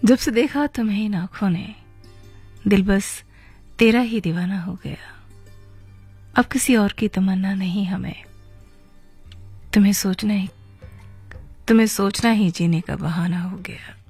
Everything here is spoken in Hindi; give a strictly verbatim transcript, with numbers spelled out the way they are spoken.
जब से देखा तुम्हें इन आंखों ने, दिल बस तेरा ही दीवाना हो गया। अब किसी और की तमन्ना नहीं हमें, तुम्हें सोचना ही तुम्हें सोचना ही जीने का बहाना हो गया।